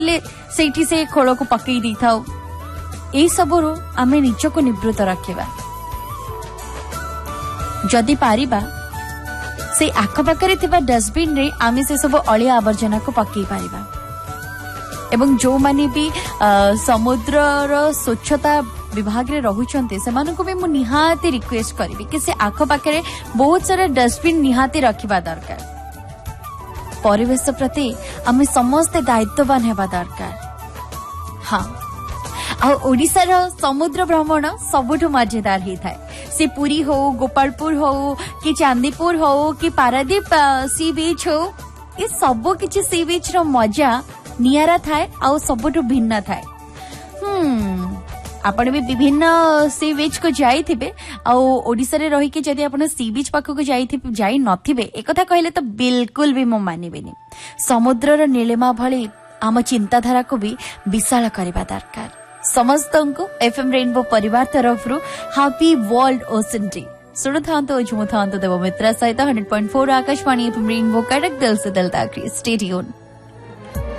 सेठी से खोल को पकई दी था ए सबरु आमे निज को निवृत्त रखिबा जदि पारिबा से आखपाखरे थिबा डस्टबिन रे आमे से सब अलिया आवर्जना को पकई पारिबा एवं जो माने भी समुद्र रो स्वच्छता विभाग रे रहुचंते सेमान को भी मु निहाती रिक्वेस्ट करिवि कि से आखपाखरे बहुत सारा डस्टबिन निहाती रखिबा दरकार परिवेश प्रति आमे समस्त दायित्ववान हेबा दरकार हाँ आ ओडिसा रो समुद्र भ्रमण सबुठ मजेदार ही थाए से पुरी हो गोपालपुर हो कि चांदीपुर हो कि पारादीप सी बीच हो ये सब किछि सी बीच रो मजा नियारा थाए आ सबुठ भिन्न थाए आपण भी विभिन्न सी बीच को जाई थिबे आ ओडिसा रे रही के जदी आपण सी बीच पाखो को जाई नथिबे एक कथा कहले तो बिल्कुल भी मो मानिबेनी समुद्र रो नीलिमा भली आम चिंताधारा को भी विशाल करबा दरकार समस्त को एफएम रेनबो परिवार तरफ रु हैप्पी वर्ल्ड ओशन डे सुनथांतो जुमथांतो देव मित्र सहित 100.4 आकाशवाणी एफएम रेनबो कड़क दिल से दिल तक स्टे ट्यून।